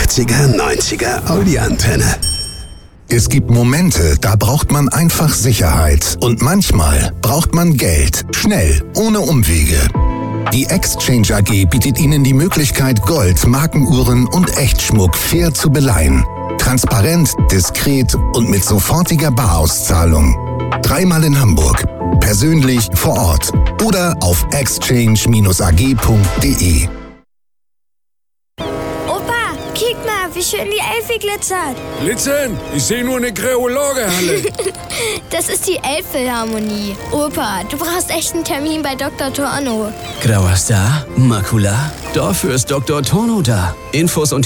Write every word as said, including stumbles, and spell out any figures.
achtziger, neunziger Audi-Antenne. Es gibt Momente, da braucht man einfach Sicherheit. Und manchmal braucht man Geld. Schnell, ohne Umwege. Die Exchange A G bietet Ihnen die Möglichkeit, Gold, Markenuhren und Echtschmuck fair zu beleihen. Transparent, diskret und mit sofortiger Barauszahlung. Dreimal in Hamburg. Persönlich vor Ort. Oder auf exchange Bindestrich a g punkt d e. Kick mal, wie schön die Elfi glitzert. Glitzern? Ich sehe nur eine graue Lagerhalle. Das ist die Elbphilharmonie. Opa, du brauchst echt einen Termin bei Doktor Torno. Grauer Star? Makula? Dafür ist Doktor Torno da. Infos und